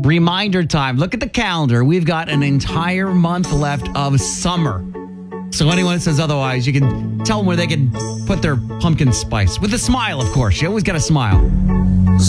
Reminder time. Look at the calendar. We've got an entire month left of summer. So anyone that says otherwise, you can tell them where they can put their pumpkin spice. With a smile, of course. You always got to smile.